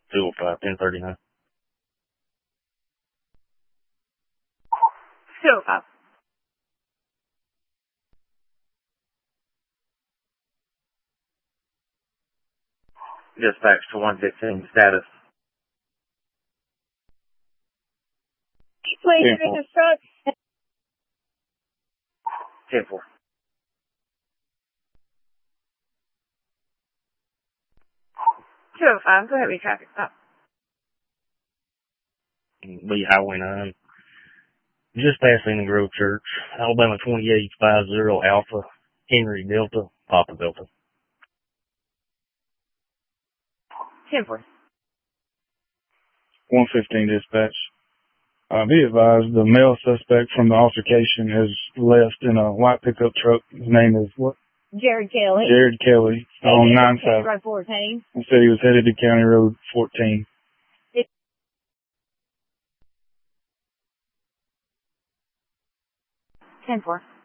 205, 1039. 205. Dispatch to 115, status. Please, this is truck. 10-4. Go ahead with traffic stop. B Highway 9. Just passing the Grove Church. Alabama 2850 Alpha, Henry Delta, Papa Delta. 10-4. 115 dispatch. Be advised, the male suspect from the altercation has left in a white pickup truck. His name is what? Jared Kelly. Jared Kelly on 9 South. Road 14. He said he was headed to County Road 14. 10-4.